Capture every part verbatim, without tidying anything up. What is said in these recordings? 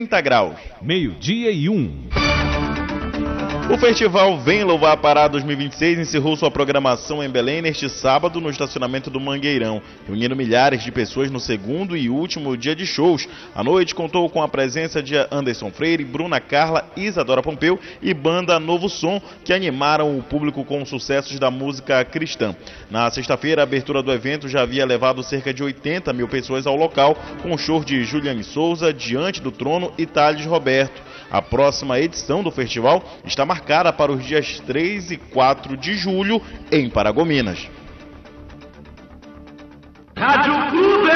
trinta graus. Meio-dia e um. O festival Vem Louvar Pará dois mil e vinte e seis encerrou sua programação em Belém neste sábado no estacionamento do Mangueirão, reunindo milhares de pessoas no segundo e último dia de shows. A noite contou com a presença de Anderson Freire, Bruna Carla, Isadora Pompeu e banda Novo Som, que animaram o público com sucessos da música cristã. Na sexta-feira, a abertura do evento já havia levado cerca de oitenta mil pessoas ao local, com o show de Juliane Souza, Diante do Trono e Thales Roberto. A próxima edição do festival está marcada para os dias três e quatro de julho em Paragominas. Rádio Clube!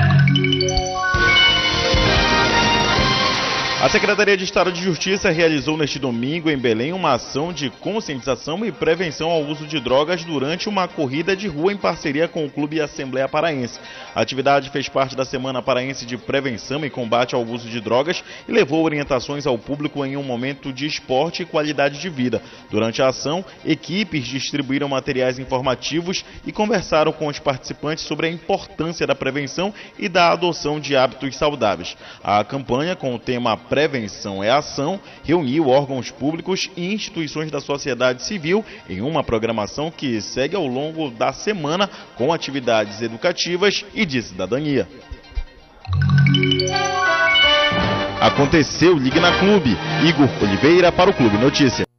A Secretaria de Estado de Justiça realizou neste domingo em Belém uma ação de conscientização e prevenção ao uso de drogas durante uma corrida de rua em parceria com o Clube Assembleia Paraense. A atividade fez parte da Semana Paraense de Prevenção e Combate ao Uso de Drogas e levou orientações ao público em um momento de esporte e qualidade de vida. Durante a ação, equipes distribuíram materiais informativos e conversaram com os participantes sobre a importância da prevenção e da adoção de hábitos saudáveis. A campanha, com o tema Prevenção é Ação, reuniu órgãos públicos e instituições da sociedade civil em uma programação que segue ao longo da semana com atividades educativas e de cidadania. Aconteceu Ligue na Clube. Igor Oliveira para o Clube Notícias.